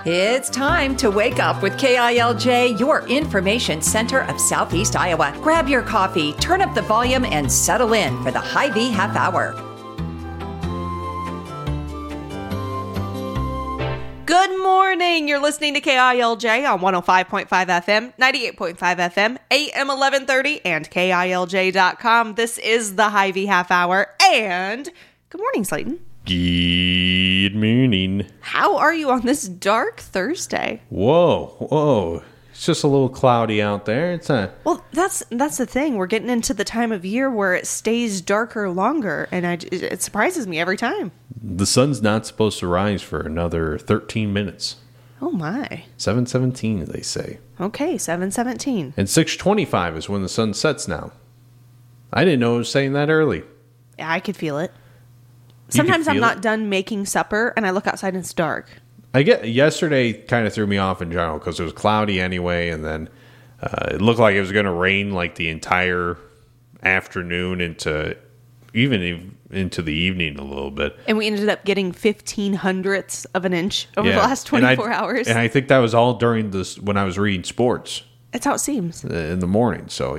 It's time to wake up with KILJ, your information center of Southeast Iowa. Grab your coffee, turn up the volume, and settle in for the Hy-Vee Half Hour. Good morning. You're listening to KILJ on 105.5 FM, 98.5 FM, AM 1130, and KILJ.com. This is the Hy-Vee Half Hour. And good morning, Slayton. Good morning. How are you on this dark Thursday? Whoa. It's just a little cloudy out there. Well, that's the thing. We're getting into the time of year where it stays darker longer, and it surprises me every time. The sun's not supposed to rise for another 13 minutes. Oh, my. 7:17, they say. Okay, 7:17. And 6:25 is when the sun sets now. I didn't know it was saying that early. Yeah, I could feel it. You could Sometimes I'm feel not it? done making supper, and I look outside and it's dark. Yesterday kind of threw me off in general because it was cloudy anyway, and then it looked like it was going to rain like the entire afternoon into the evening a little bit. And we ended up getting 1/1500ths of an inch over the last 24 hours. And I think that was all during this when I was reading sports That's how it seems. in the morning. So,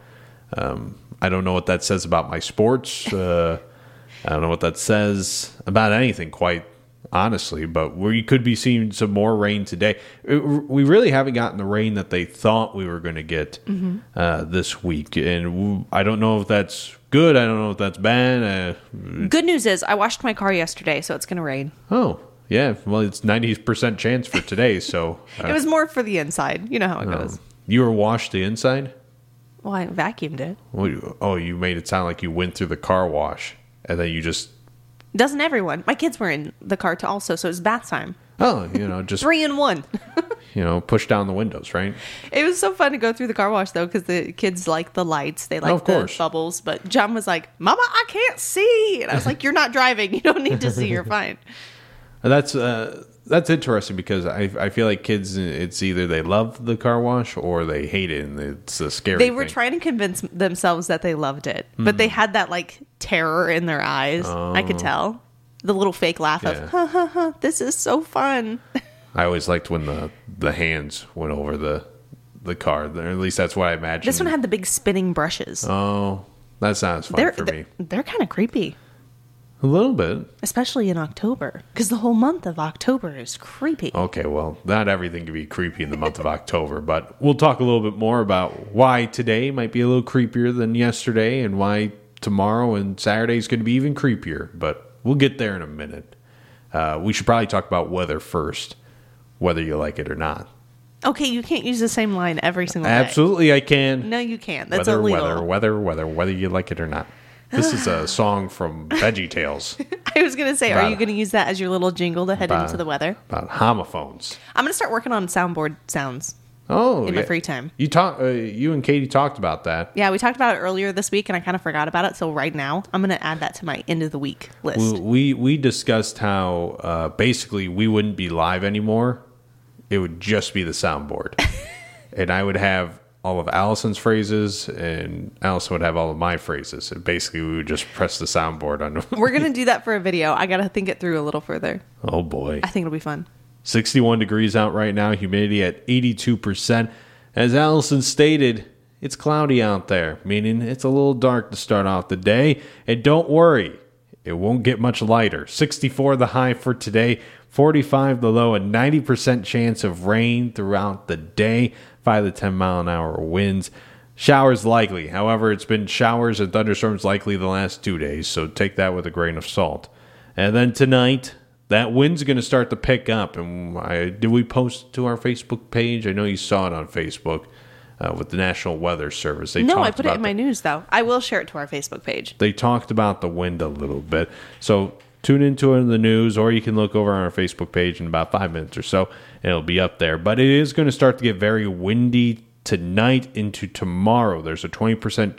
I don't know what that says about my sports. I don't know what that says about anything, quite honestly, but we could be seeing some more rain today. We really haven't gotten the rain that they thought we were going to get this week. And I don't know if that's good. I don't know if that's bad. Good news is I washed my car yesterday, so it's going to rain. Oh, yeah. Well, it's 90% chance for today. So It was more for the inside. You know how it goes. You were washed the inside? Well, I vacuumed it. Oh, you made it sound like you went through the car wash and then you just... Doesn't everyone? My kids were in the car too also, so it was bath time. Oh, just 3 in 1. Push down the windows, right? It was so fun to go through the car wash, though, because the kids like the lights. They like the bubbles. But John was like, Mama, I can't see. And I was like, you're not driving. You don't need to see. You're fine. That's interesting because I feel like kids, it's either they love the car wash or they hate it, and it's a scary They were thing. trying to convince themselves that they loved it. But they had that, terror in their eyes. I could tell. The little fake laugh of, ha, ha, ha, this is so fun. I always liked when the hands went over the car. Or at least that's what I imagined. This one had the big spinning brushes. Oh, that sounds fun for me. They're kind of creepy. A little bit. Especially in October. Because the whole month of October is creepy. Okay, well, not everything can be creepy in the month of October, but we'll talk a little bit more about why today might be a little creepier than yesterday and why tomorrow and Saturday is going to be even creepier, but we'll get there in a minute. We should probably talk about weather first, whether you like it or not. Okay, you can't use the same line every single day. Absolutely, I can. No, you can't. That's illegal. Whether you like it or not. This is a song from VeggieTales. I was going to say, are you going to use that as your little jingle to head into the weather? About homophones. I'm going to start working on soundboard sounds in my free time. You and Katie talked about that. Yeah, we talked about it earlier this week, and I kind of forgot about it. So right now, I'm going to add that to my end of the week list. We discussed how basically we wouldn't be live anymore. It would just be the soundboard. And I would have all of Allison's phrases, and Allison would have all of my phrases. And basically, we would just press the soundboard on. We're going to do that for a video. I got to think it through a little further. Oh, boy. I think it'll be fun. 61 degrees out right now, humidity at 82%. As Allison stated, it's cloudy out there, meaning it's a little dark to start off the day. And don't worry, it won't get much lighter. 64 the high for today, 45 the low, a 90% chance of rain throughout the day, 5 to 10 mile an hour winds. Showers likely. However, it's been showers and thunderstorms likely the last 2 days, so take that with a grain of salt. And then tonight, that wind's going to start to pick up. And did we post to our Facebook page? I know you saw it on Facebook with the National Weather Service. No, I put it in my news, though. I will share it to our Facebook page. They talked about the wind a little bit. So tune into it in the news, or you can look over on our Facebook page in about 5 minutes or so, and it'll be up there. But it is going to start to get very windy tonight into tomorrow. There's a 25%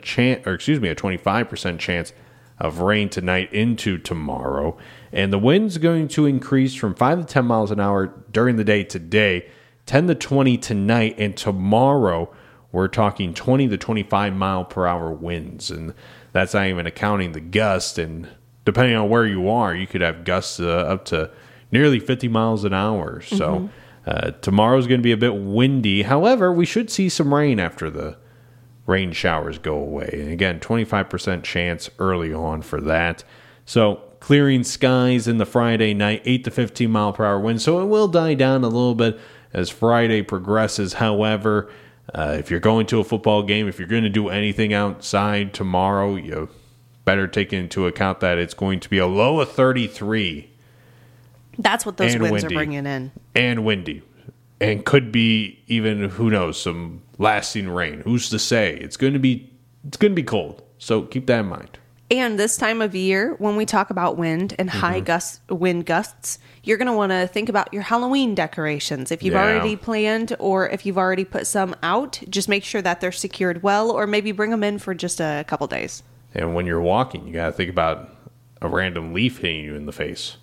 chance of rain tonight into tomorrow. And the wind's going to increase from 5 to 10 miles an hour during the day today, 10 to 20 tonight, and tomorrow we're talking 20 to 25 mile per hour winds. And that's not even accounting the gust. And depending on where you are, you could have gusts up to nearly 50 miles an hour. So Tomorrow's going to be a bit windy. However, we should see some rain after the rain showers go away. And again, 25% chance early on for that. So clearing skies in the Friday night, 8 to 15 mile per hour wind. So it will die down a little bit as Friday progresses. However, if you're going to a football game, if you're going to do anything outside tomorrow, you better take into account that it's going to be a low of 33. That's what those winds windy. are bringing in. And windy. And could be even, who knows, some lasting rain. Who's to say? It's going to be cold. So keep that in mind. And this time of year, when we talk about wind and high wind gusts, you're going to want to think about your Halloween decorations. If you've already planned or if you've already put some out, just make sure that they're secured well, or maybe bring them in for just a couple days. And when you're walking, you got to think about a random leaf hitting you in the face.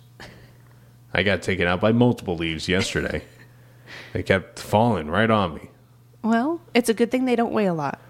I got taken out by multiple leaves yesterday. They kept falling right on me. Well, it's a good thing they don't weigh a lot.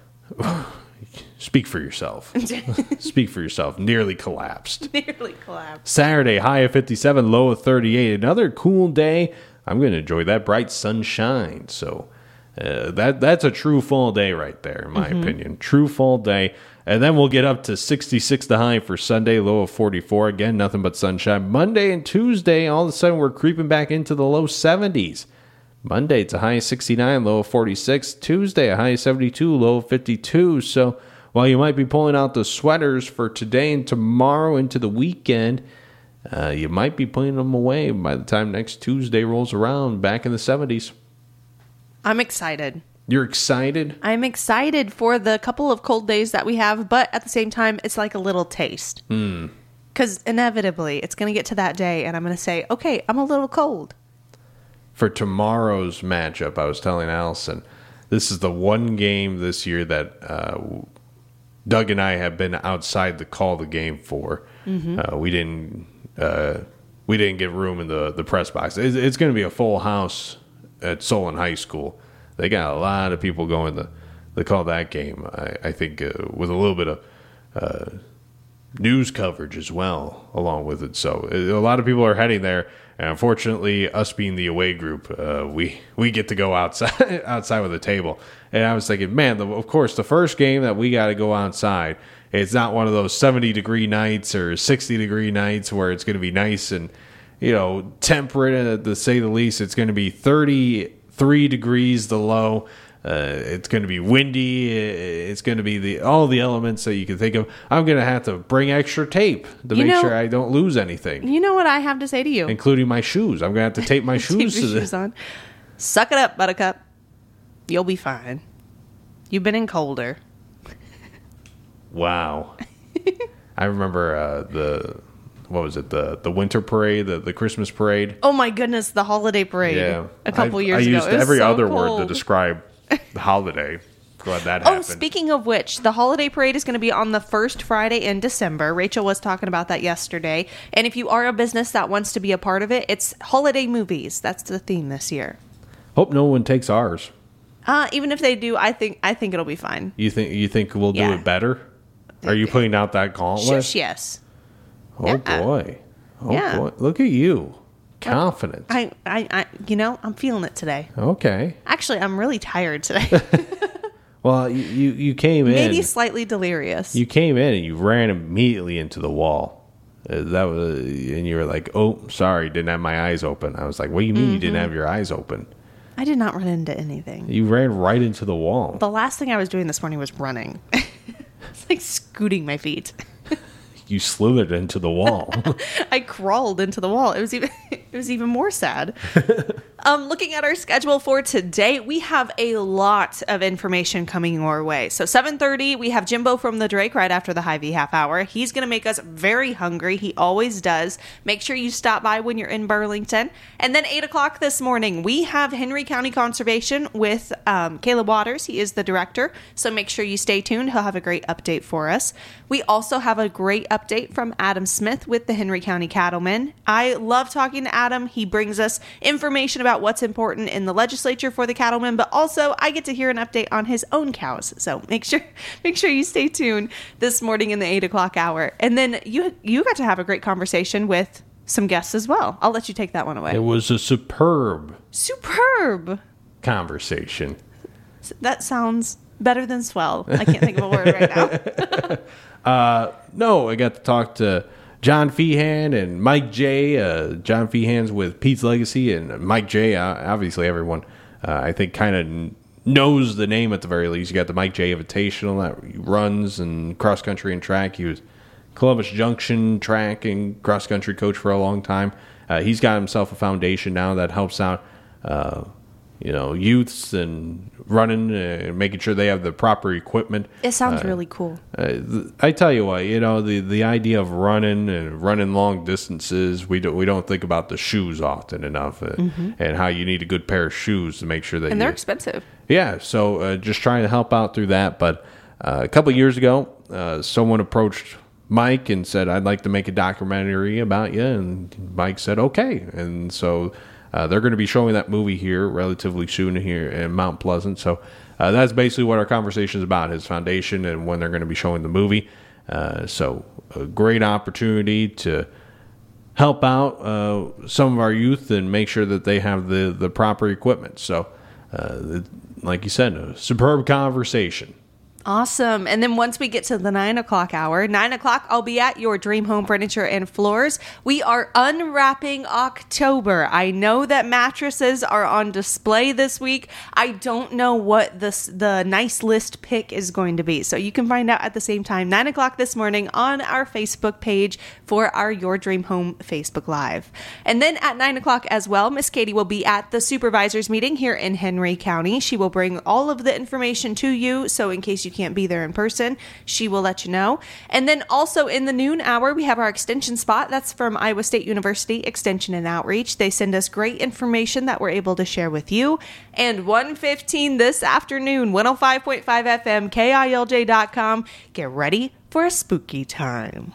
Speak for yourself. Speak for yourself. Nearly collapsed. Nearly collapsed. Saturday, high of 57, low of 38. Another cool day. I'm going to enjoy that bright sunshine. So that's a true fall day right there, in my opinion. True fall day. And then we'll get up to 66 the high for Sunday, low of 44. Again, nothing but sunshine. Monday and Tuesday, all of a sudden, we're creeping back into the low 70s. Monday, it's a high of 69, low of 46. Tuesday, a high of 72, low of 52. So while you might be pulling out the sweaters for today and tomorrow into the weekend, you might be putting them away by the time next Tuesday rolls around, back in the 70s. I'm excited. You're excited? I'm excited for the couple of cold days that we have, but at the same time, it's like a little taste. Because inevitably, it's going to get to that day, and I'm going to say, okay, I'm a little cold. For tomorrow's matchup, I was telling Allison, this is the one game this year that Doug and I have been outside to call the game for. We didn't get room in the press box. It's going to be a full house at Solon High School. They got a lot of people going to call that game. I think with a little bit of news coverage as well along with it. So a lot of people are heading there. And unfortunately, us being the away group, we get to go outside with a table. And I was thinking, man, of course, the first game that we got to go outside, it's not one of those 70-degree nights or 60-degree nights where it's going to be nice and, temperate, to say the least. It's going to be 33 degrees the low. It's going to be windy. It's going to be all the elements that you can think of. I'm going to have to bring extra tape to make sure I don't lose anything. You know what I have to say to you? Including my shoes. I'm going to have to tape my shoes to this. On. Suck it up, Buttercup. You'll be fine. You've been in colder. Wow. I remember what was it? The winter parade, the Christmas parade. Oh my goodness, the holiday parade. Yeah. A couple years ago. I used every other word to describe the holiday. Glad that happened. Oh, speaking of which, the holiday parade is going to be on the first Friday in December. Rachel was talking about that yesterday. And if you are a business that wants to be a part of it, it's holiday movies. That's the theme this year. Hope no one takes ours. Even if they do, I think it'll be fine. You think we'll do it better? Are you putting out that gauntlet? Shush, yes. Oh boy. Boy. Look at you. Confident. I'm feeling it today. Okay. Actually, I'm really tired today. Well, you came in. Maybe slightly delirious. You came in and you ran immediately into the wall. And you were like, "Oh, sorry, didn't have my eyes open." I was like, "What do you mean you didn't have your eyes open?" I did not run into anything. You ran right into the wall. The last thing I was doing this morning was running. It's like scooting my feet. You slithered into the wall. I crawled into the wall. It was even more sad. Looking at our schedule for today, we have a lot of information coming your way. So 7:30, we have Jimbo from the Drake right after the Hy-Vee half hour. He's going to make us very hungry. He always does. Make sure you stop by when you're in Burlington. And then 8 o'clock this morning, we have Henry County Conservation with Caleb Waters. He is the director. So make sure you stay tuned. He'll have a great update for us. We also have a great update from Adam Smith with the Henry County Cattlemen. I love talking to Adam. He brings us information about what's important in the legislature for the cattlemen, but also I get to hear an update on his own cows. So make sure you stay tuned this morning in the 8 o'clock hour. And then you got to have a great conversation with some guests as well. I'll let you take that one away. It was a superb conversation. That sounds better than swell. I can't think of a word right now. No, I got to talk to John Feehan and Mike J. John Feehan's with Pete's Legacy, and Mike J. Obviously, everyone I think kind of knows the name at the very least. You got the Mike J. Invitational that runs and cross country and track. He was Columbus Junction track and cross country coach for a long time. He's got himself a foundation now that helps out youths and running and making sure they have the proper equipment. It sounds really cool. I tell you what, the idea of running long distances, we don't think about the shoes often enough, and how you need a good pair of shoes to make sure that. And they're expensive. Yeah, so just trying to help out through that. But a couple of years ago, someone approached Mike and said, "I'd like to make a documentary about you," and Mike said, "Okay," and so. They're going to be showing that movie here relatively soon here in Mount Pleasant. So that's basically what our conversation is about, his foundation and when they're going to be showing the movie. So a great opportunity to help out some of our youth and make sure that they have the proper equipment. So like you said, a superb conversation. Awesome. And then once we get to the 9 o'clock hour, 9 o'clock, I'll be at your Dream Home Furniture and Floors. We are unwrapping October. I know that mattresses are on display this week. I don't know what the nice list pick is going to be. So you can find out at the same time, 9 o'clock this morning on our Facebook page for our Your Dream Home Facebook Live. And then at 9 o'clock as well, Miss Katie will be at the supervisors meeting here in Henry County. She will bring all of the information to you. So in case you can't be there in person, she will let you know. And then also in the noon hour, we have our extension spot. That's from Iowa State University Extension and Outreach. They send us great information that we're able to share with you. And 1:15 this afternoon, 105.5 FM, KILJ.com. Get ready for a spooky time.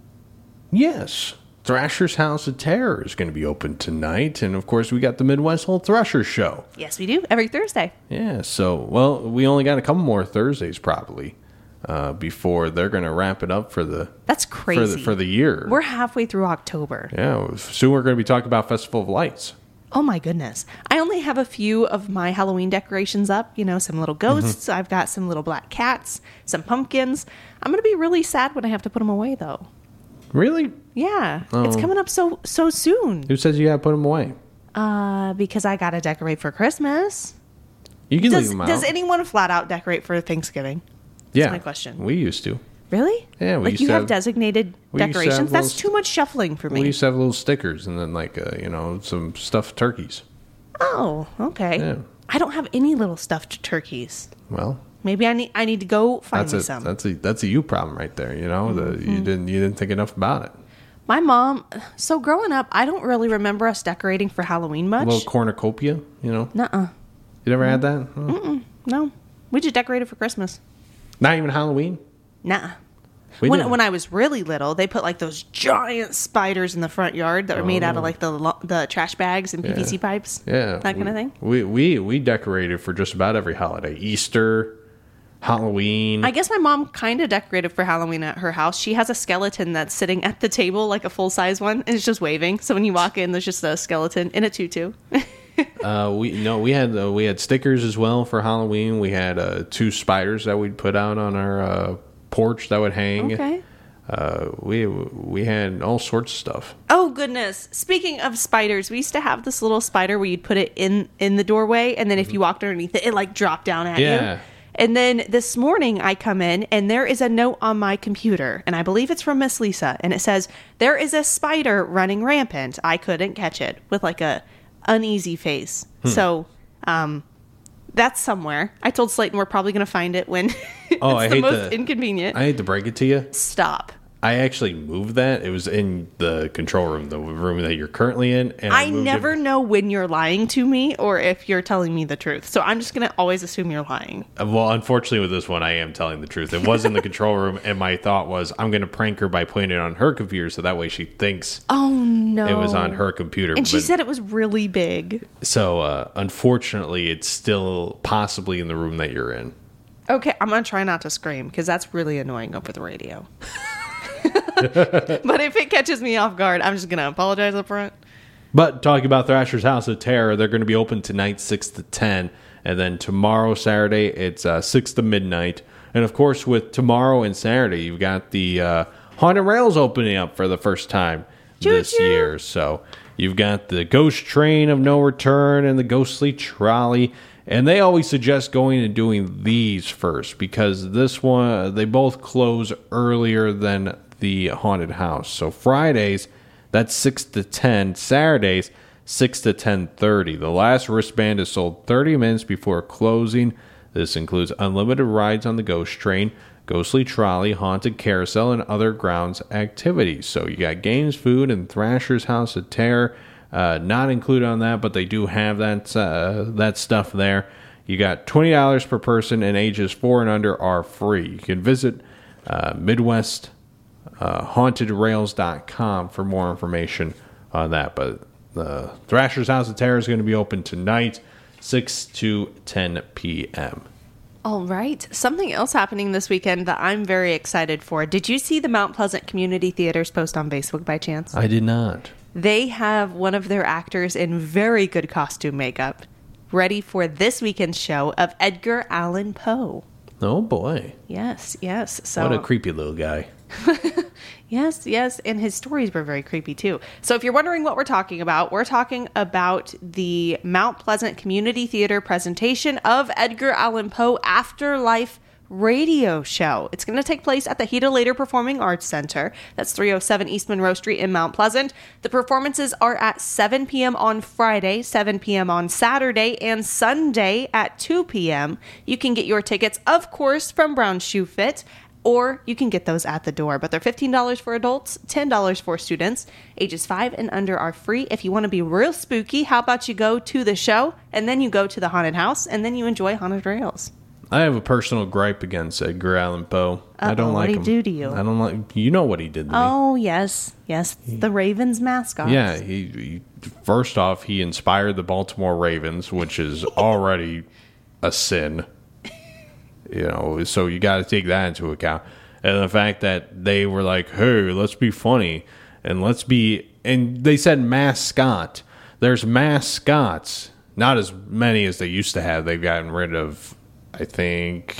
Yes. Thrasher's House of Terror is going to be open tonight. And, of course, we got the Midwest Whole Thresher Show. Yes, we do. Every Thursday. Yeah, so, well, we only got a couple more Thursdays probably before they're going to wrap it up for the... That's crazy. For the year. We're halfway through October. Yeah, soon we're going to be talking about Festival of Lights. Oh, my goodness. I only have a few of my Halloween decorations up. Some little ghosts. I've got some little black cats, some pumpkins. I'm going to be really sad when I have to put them away, though. Really? Yeah. It's coming up so soon. Who says you got to put them away? Because I got to decorate for Christmas. You can leave them out. Does anyone flat out decorate for Thanksgiving? Yeah. That's my question. We used to. Really? Yeah. Like you have designated decorations? That's too much shuffling for me. We used to have little stickers and then some stuffed turkeys. Oh, okay. Yeah. I don't have any little stuffed turkeys. Well... Maybe I need to go find me some. That's a you problem right there. You didn't think enough about it. My mom. So growing up, I don't really remember us decorating for Halloween much. A little cornucopia, Nuh-uh. You never had that? Oh. No, we just decorated for Christmas. Not even Halloween? Nah. When I was really little, they put like those giant spiders in the front yard that were made out of like the trash bags and PVC pipes. Yeah, that kind of thing. We decorated for just about every holiday. Easter, Halloween. I guess my mom kind of decorated for Halloween at her house. She has a skeleton that's sitting at the table, like a full-size one, and it's just waving. So when you walk in, there's just a skeleton in a tutu. We had stickers as well for Halloween. We had 2 spiders that we'd put out on our porch that would hang. Okay. We had all sorts of stuff. Oh goodness! Speaking of spiders, we used to have this little spider where you'd put it in the doorway, and then if you walked underneath it, it like dropped down at you. And then this morning I come in and there is a note on my computer, and I believe it's from Miss Lisa, and it says, "There is a spider running rampant. I couldn't catch it," with like a uneasy face. So, that's somewhere. I told Slayton we're probably going to find it when it's the most inconvenient. I hate to break it to you. Stop. I actually moved that. It was in the control room, the room that you're currently in. And I never know when you're lying to me or if you're telling me the truth. So I'm just going to always assume you're lying. Well, unfortunately with this one, I am telling the truth. It was in the control room, and my thought was I'm going to prank her by putting it on her computer so that way she thinks it was on her computer. And she said it was really big. So unfortunately, it's still possibly in the room that you're in. Okay, I'm going to try not to scream because that's really annoying over the radio. But if it catches me off guard, I'm just going to apologize up front. But talking about Thrasher's House of Terror, they're going to be open tonight 6 to 10. And then tomorrow, Saturday, it's 6 to midnight. And of course, with tomorrow and Saturday, you've got the Haunted Rails opening up for the first time this year. So you've got the Ghost Train of No Return and the Ghostly Trolley. And they always suggest going and doing these first because this one, they both close earlier than the Haunted House. So Fridays, that's 6 to 10. Saturdays, 6 to 10:30. The last wristband is sold 30 minutes before closing. This includes unlimited rides on the Ghost Train, Ghostly Trolley, Haunted Carousel, and other grounds activities. So you got games, food, and Thrasher's House of Terror. Not included on that, but they do have that stuff there. You got $20 per person, and ages 4 and under are free. You can visit MidwestHauntedRails.com for more information on that. But the Thrasher's House of Terror is going to be open tonight, 6 to 10 p.m. All right. Something else happening this weekend that I'm very excited for. Did you see the Mount Pleasant Community Theaters post on Facebook by chance? I did not. They have one of their actors in very good costume makeup ready for this weekend's show of Edgar Allan Poe. Oh, boy. Yes, yes. So what a creepy little guy. Yes, yes. And his stories were very creepy, too. So if you're wondering what we're talking about the Mount Pleasant Community Theater presentation of Edgar Allan Poe Afterlife radio show. It's going to take place at the Hita Later Performing Arts Center. That's 307 East Monroe Street in Mount Pleasant. The performances are at 7 p.m. on Friday, 7 p.m. on Saturday, and Sunday at 2 p.m. You can get your tickets, of course, from Brown Shoe Fit, or you can get those at the door. But they're $15 for adults, $10 for students. Ages 5 and under are free. If you want to be real spooky, how about you go to the show, and then you go to the haunted house, and then you enjoy Haunted Rails. I have a personal gripe against Edgar Allan Poe. I don't like him. What did he do to you? I don't like. You know what he did to me. Oh, yes. Yes, the Ravens mascot. Yeah, he first off, he inspired the Baltimore Ravens, which is already a sin. So you got to take that into account. And the fact that they were like, hey, let's be funny. And they said mascot. There's mascots. Not as many as they used to have. They've gotten rid of, I think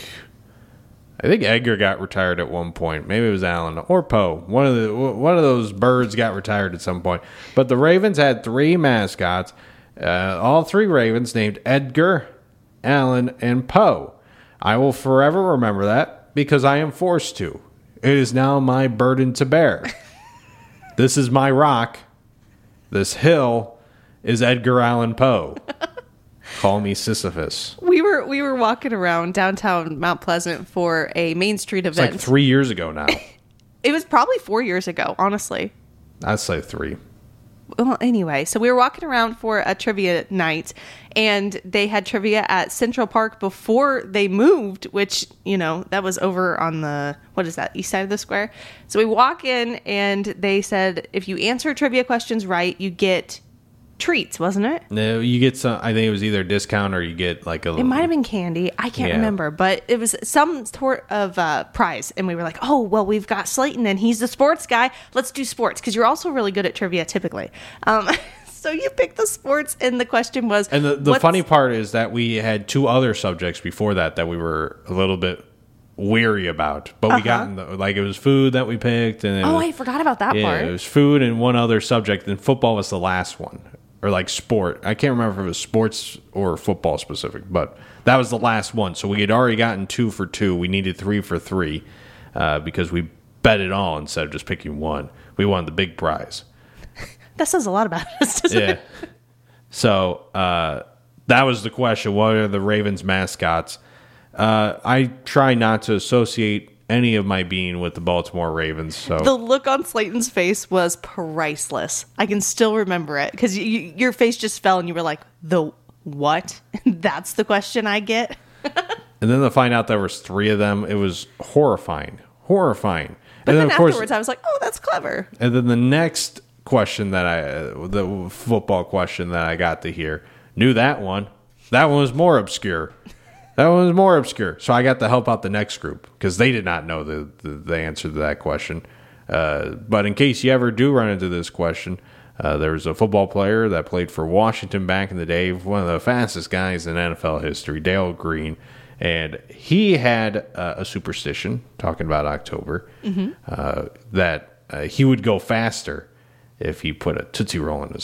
Edgar got retired at one point. Maybe it was Allen or Poe. One of those birds got retired at some point. But the Ravens had 3 mascots. All 3 Ravens named Edgar, Allan, and Poe. I will forever remember that because I am forced to. It is now my burden to bear. This is my rock. This hill is Edgar Allan Poe. Call me Sisyphus. We were walking around downtown Mount Pleasant for a Main Street event. It's like 3 years ago now. It was probably 4 years ago, honestly. I'd say 3. Well, anyway, so we were walking around for a trivia night, and they had trivia at Central Park before they moved, which, that was over on the, east side of the square. So we walk in, and they said, if you answer trivia questions right, you get treats, wasn't it? No, you get some. I think it was either a discount or you get like a little. It might have been candy. I can't remember, but it was some sort of prize. And we were like, oh, well, we've got Slayton and he's the sports guy. Let's do sports because you're also really good at trivia typically. So you picked the sports and the question was. And the funny part is that we had 2 other subjects before that we were a little bit weary about, but we got it was food that we picked. And I forgot about that part. It was food and one other subject, and football was the last one. Or like sport. I can't remember if it was sports or football specific, but that was the last one. So we had already gotten 2 for 2. We needed 3 for 3 because we bet it all instead of just picking one. We wanted the big prize. That says a lot about us, doesn't it? So that was the question. What are the Ravens mascots? I try not to associate any of my being with the Baltimore Ravens. So the look on Slayton's face was priceless. I can still remember it because your face just fell and you were like, the what? That's the question I get. And then to find out there was 3 of them, it was horrifying. But and then afterwards I was like, oh, that's clever. And then the next question the football question that I got to hear, knew that one. That one was more obscure. So I got to help out the next group because they did not know the answer to that question. But in case you ever do run into this question, there's a football player that played for Washington back in the day, one of the fastest guys in NFL history, Dale Green. And he had a superstition, talking about October, that he would go faster if he put a Tootsie Roll in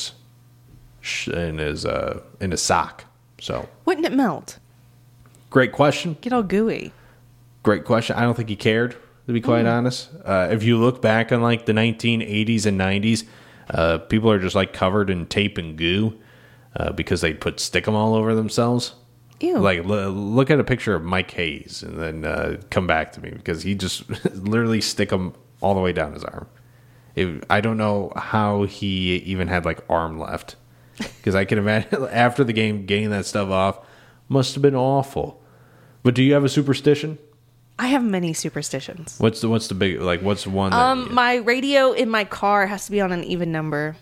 his sock. So Wouldn't it melt? great question. Get all gooey. Great question. I don't think he cared, to be quite honest. If you look back on like the 1980s and 90s, people are just like covered in tape and goo because they put Stickum all over themselves. Ew. Like, look at a picture of Mike Hayes and then come back to me because he just literally stick them all the way down his arm. I don't know how he even had like arm left because I can imagine after the game getting that stuff off must have been awful. But do you have a superstition? I have many superstitions. What's the big, like, what's one that My radio in my car has to be on an even number.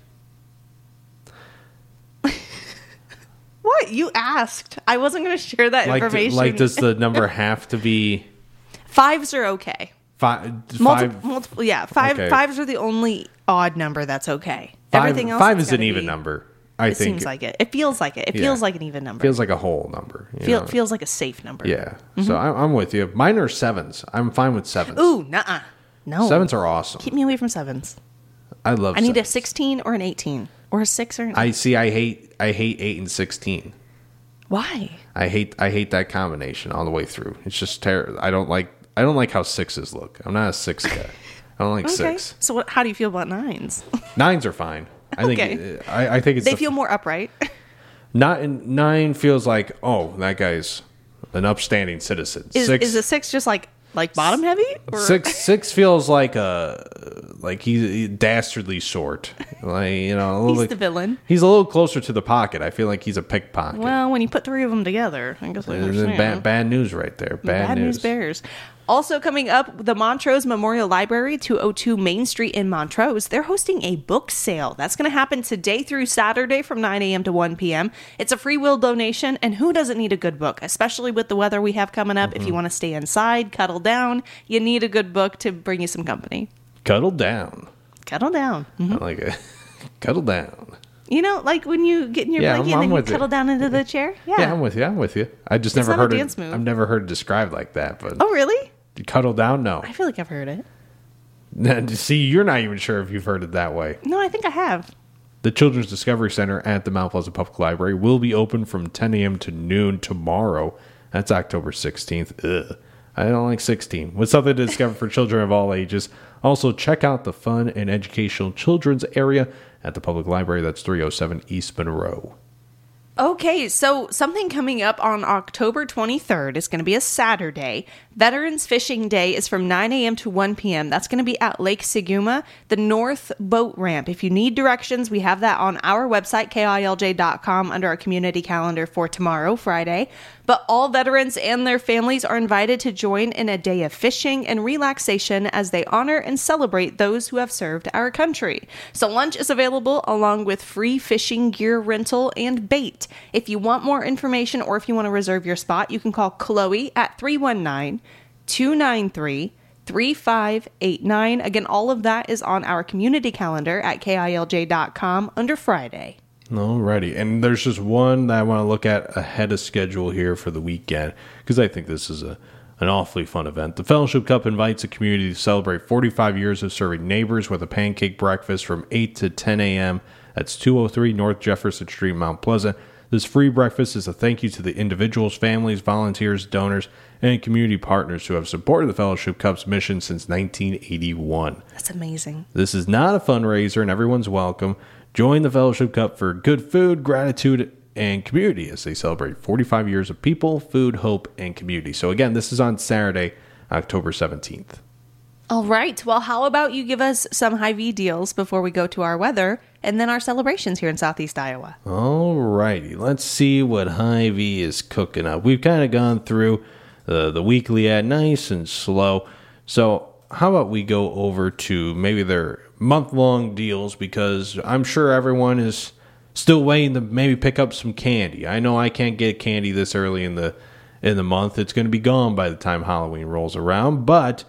What? You asked. I wasn't going to share that information. Like, does the number have to be Fives are okay. five? Multiple, yeah. Okay. Fives are the only odd number that's okay. Five, Everything else five has is an gotta even be- number. I It think seems like it. It feels like it. It Yeah. feels like an even number. feels like a whole number. you know? Feels like a safe number. Yeah. So I'm with you. Mine are sevens. I'm fine with sevens. Ooh, nuh-uh. No. Sevens are awesome. Keep me away from sevens. I love. I need a sevens. 16 or an 18 or a 6 or an 8. I see. I hate 8 and 16. Why? I hate that combination all the way through. It's just terrible. I don't like how sixes look. I'm not a 6 guy. I don't like Okay. 6. So how do you feel about 9s? 9s are fine. I think. Okay. I think it's. They feel more upright. not 9 feels like, oh, that guy's an upstanding citizen. Is a 6 just like bottom heavy? Or? Six feels like he's dastardly sort. Like, you know, a little He's like, the villain. He's a little closer to the pocket. I feel like he's a pickpocket. Well, when you put 3 of them together, I guess I And understand. then bad news right there. Bad News Bears. Also coming up, the Montrose Memorial Library, 202 Main Street in Montrose. They're hosting a book sale. That's going to happen today through Saturday from 9 a.m. to 1 p.m. It's a free will donation, and who doesn't need a good book, especially with the weather we have coming up? If you want to stay inside, cuddle down, you need a good book to bring you some company. Cuddle down. Cuddle down. I like it. Cuddle down. You know, like when you get in your Yeah, blanket I'm and then you with you. cuddle down into the chair? Yeah, I'm with you. I just never not a heard dance it. move. I've never heard it described like that. But Oh, really? cuddle down, no. I feel like I've heard it. See, you're not even sure if you've heard it that way. No, I think I have. The Children's Discovery Center at the Mount Pleasant Public Library will be open from 10 a.m. to noon tomorrow. That's October 16th. Ugh. I don't like 16. With something to discover for children of all ages. Also, check out the fun and educational children's area at the public library. That's 307 East Monroe. Okay, so something coming up on October 23rd is going to be a Saturday. Veterans Fishing Day is from 9 a.m. to 1 p.m. That's going to be at Lake Saguma, the North Boat Ramp. If you need directions, we have that on our website, KILJ.com, under our community calendar for tomorrow, Friday. But all veterans and their families are invited to join in a day of fishing and relaxation as they honor and celebrate those who have served our country. So lunch is available along with free fishing gear rental and bait. If you want more information or if you want to reserve your spot, you can call Chloe at 319-293-3589. Again, all of that is on our community calendar at KILJ.com under Friday. Alrighty, and there's just one that I want to look at ahead of schedule here for the weekend because I think this is an awfully fun event. The Fellowship Cup invites the community to celebrate 45 years of serving neighbors with a pancake breakfast from 8 to 10 a.m. That's 203 North Jefferson Street, Mount Pleasant. This free breakfast is a thank you to the individuals, families, volunteers, donors, and community partners who have supported the Fellowship Cup's mission since 1981. That's amazing. This is not a fundraiser, and everyone's welcome. Join the Fellowship Cup for good food, gratitude, and community as they celebrate 45 years of people, food, hope, and community. So again, this is on Saturday, October 17th. All right. Well, how about you give us some Hy-Vee deals before we go to our weather and then our celebrations here in Southeast Iowa? Alrighty, let's see what Hy-Vee is cooking up. We've kind of gone through the weekly ad nice and slow. So how about we go over to maybe their month-long deals, because I'm sure everyone is still waiting to maybe pick up some candy. I know I can't get candy this early in the month. It's going to be gone by the time Halloween rolls around, but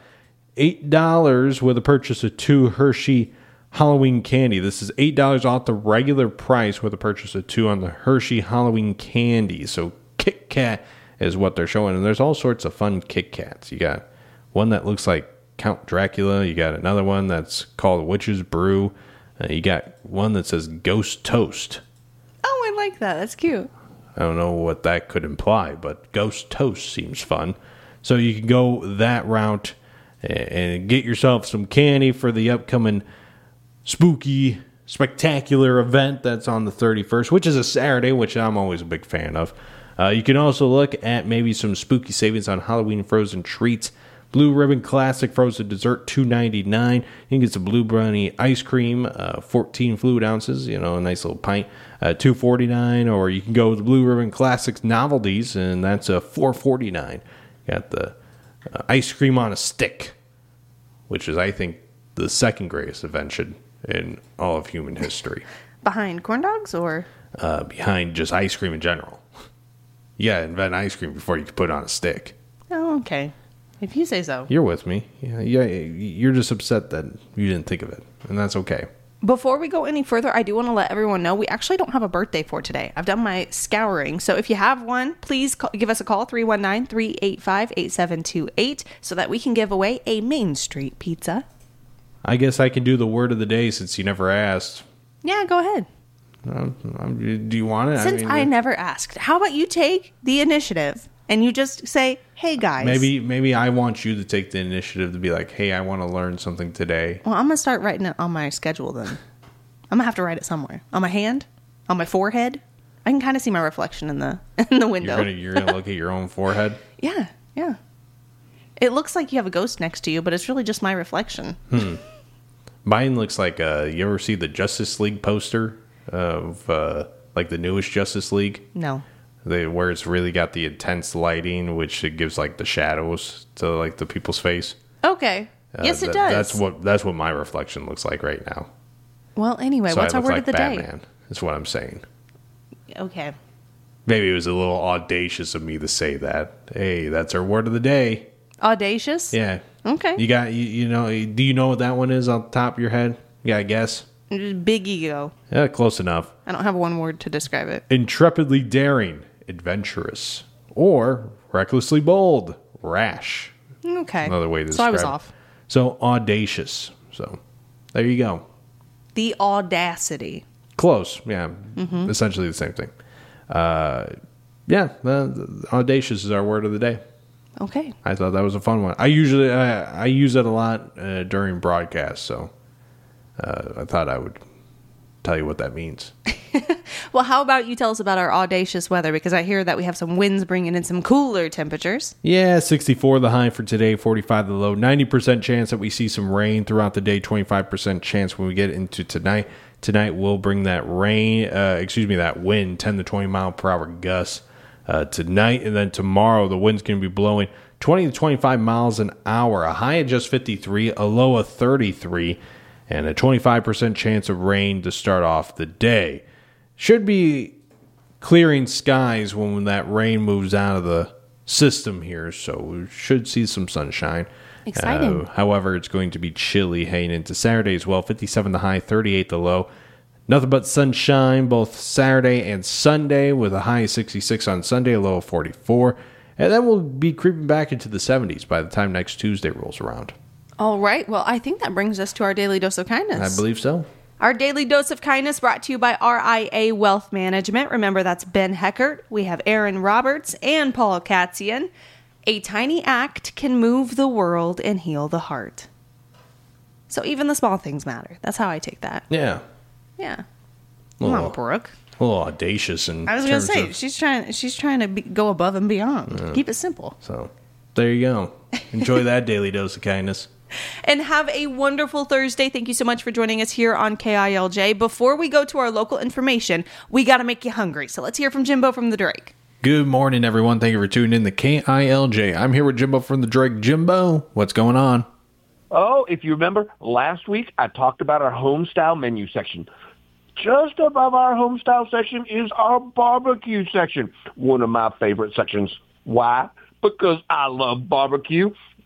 $8 with a purchase of 2 Hershey Halloween candy. This is $8 off the regular price with a purchase of 2 on the Hershey Halloween candy. So Kit Kat is what they're showing. And there's all sorts of fun Kit Kats. You got one that looks like Count Dracula. You got another one that's called Witch's Brew. You got one that says Ghost Toast. Oh, I like that. That's cute. I don't know what that could imply, but Ghost Toast seems fun. So you can go that route and get yourself some candy for the upcoming spooky, spectacular event that's on the 31st, which is a Saturday, which I'm always a big fan of. You can also look at maybe some spooky savings on Halloween frozen treats. Blue Ribbon Classic frozen dessert, $2.99. You can get some Blue Brownie ice cream, 14 fluid ounces, a nice little pint, $2.49. Or you can go with the Blue Ribbon Classics novelties, and that's $4.49. Got the ice cream on a stick, which is, I think, the second greatest invention in all of human history. Behind corn dogs or? Behind just ice cream in general. Yeah, invent ice cream before you could put it on a stick. Oh, okay. If you say so. You're with me. Yeah, you're just upset that you didn't think of it, and that's okay. Before we go any further, I do want to let everyone know we actually don't have a birthday for today. I've done my scouring. So if you have one, please give us a call, 319-385-8728, so that we can give away a Main Street pizza. I guess I can do the word of the day since you never asked. Yeah, go ahead. Do you want it? Since I never asked, how about you take the initiative and you just say, hey, guys. Maybe I want you to take the initiative to be like, hey, I want to learn something today. Well, I'm going to start writing it on my schedule then. I'm going to have to write it somewhere. On my hand? On my forehead? I can kind of see my reflection in the window. You're gonna look at your own forehead? Yeah. It looks like you have a ghost next to you, but it's really just my reflection. Mine looks like, you ever see the Justice League poster of like the newest Justice League? No. Where it's really got the intense lighting, which it gives like the shadows to like the people's face. Okay. Yes, it does. That's what my reflection looks like right now. Well, anyway, so what's our word of the Batman, day? Is what I'm saying. Okay. Maybe it was a little audacious of me to say that. Hey, that's our word of the day. Audacious? Yeah. Okay. You got you know? Do you know what that one is on the top of your head? You got a guess? Big ego. Yeah, close enough. I don't have one word to describe it. Intrepidly daring, adventurous, or recklessly bold, rash. Okay. Another way to describe it. So I was off. So audacious. So there you go. The audacity. Close. Yeah. Essentially the same thing. Audacious is our word of the day. Okay. I thought that was a fun one. I usually I use it a lot during broadcasts, so I thought I would tell you what that means. Well, how about you tell us about our audacious weather? Because I hear that we have some winds bringing in some cooler temperatures. Yeah, 64 the high for today, 45 the low. 90% chance that we see some rain throughout the day, 25% chance when we get into tonight. Tonight will bring that that wind, 10 to 20 mile per hour gusts tonight. And then tomorrow, the wind's going to be blowing 20 to 25 miles an hour. A high of just 53, a low of 33, and a 25% chance of rain to start off the day. Should be clearing skies when that rain moves out of the system here, so we should see some sunshine. Exciting. However, it's going to be chilly heading into Saturday as well. 57 the high, 38 the low. Nothing but sunshine both Saturday and Sunday with a high of 66 on Sunday, a low of 44. And then we'll be creeping back into the 70s by the time next Tuesday rolls around. All right. Well, I think that brings us to our Daily Dose of Kindness. I believe so. Our Daily Dose of Kindness brought to you by RIA Wealth Management. Remember, that's Ben Heckert. We have Aaron Roberts and Paul Katzian. A tiny act can move the world and heal the heart. So even the small things matter. That's how I take that. Yeah. Yeah. Mama Brooke. A little audacious. I was going to say, she's trying to go above and beyond. Keep it simple. So there you go. Enjoy that Daily Dose of Kindness. And have a wonderful Thursday. Thank you so much for joining us here on KILJ. Before we go to our local information, we got to make you hungry. So let's hear from Jimbo from the Drake. Good morning, everyone. Thank you for tuning in to KILJ. I'm here with Jimbo from the Drake. Jimbo, what's going on? Oh, if you remember, last week I talked about our home-style menu section. Just above our home-style section is our barbecue section, one of my favorite sections. Why? Because I love barbecue.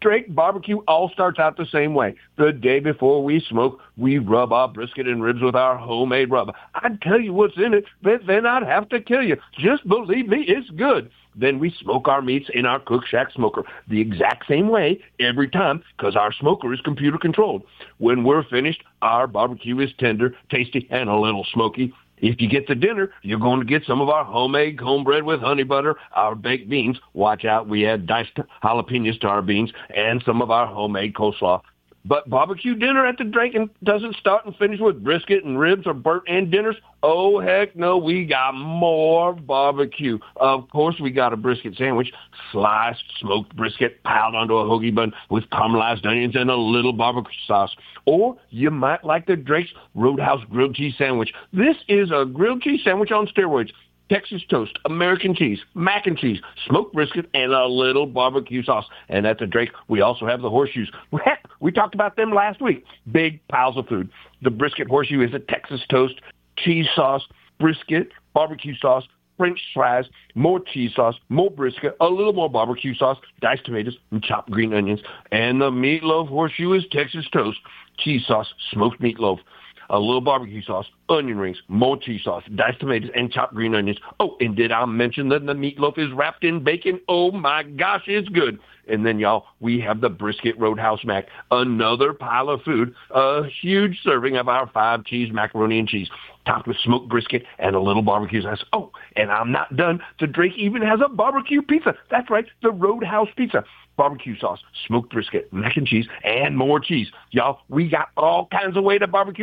Drake barbecue all starts out the same way. The day before we smoke, we rub our brisket and ribs with our homemade rub. I'd tell you what's in it, but then I'd have to kill you. Just believe me, it's good. Then we smoke our meats in our Cook Shack smoker the exact same way every time because our smoker is computer controlled. When we're finished, our barbecue is tender, tasty, and a little smoky. If you get to dinner, you're going to get some of our homemade cornbread with honey butter, our baked beans. Watch out, we add diced jalapenos to our beans, and some of our homemade coleslaw. But barbecue dinner at the Drake doesn't start and finish with brisket and ribs or burnt-end dinners. Oh, heck no, we got more barbecue. Of course, we got a brisket sandwich, sliced smoked brisket piled onto a hoagie bun with caramelized onions and a little barbecue sauce. Or you might like the Drake's Roadhouse grilled cheese sandwich. This is a grilled cheese sandwich on steroids. Texas toast, American cheese, mac and cheese, smoked brisket, and a little barbecue sauce. And at the Drake, we also have the horseshoes. Heck, we talked about them last week. Big piles of food. The brisket horseshoe is a Texas toast, cheese sauce, brisket, barbecue sauce, French fries, more cheese sauce, more brisket, a little more barbecue sauce, diced tomatoes, and chopped green onions. And the meatloaf horseshoe is Texas toast, cheese sauce, smoked meatloaf, a little barbecue sauce, onion rings, more cheese sauce, diced tomatoes, and chopped green onions. Oh, and did I mention that the meatloaf is wrapped in bacon? Oh, my gosh, it's good. And then, y'all, we have the Brisket Roadhouse Mac, another pile of food, a huge serving of our 5-cheese macaroni and cheese, topped with smoked brisket and a little barbecue sauce. Oh, and I'm not done. The Drake even has a barbecue pizza. That's right, the Roadhouse Pizza. Barbecue sauce, smoked brisket, mac and cheese, and more cheese. Y'all, we got all kinds of way to barbecue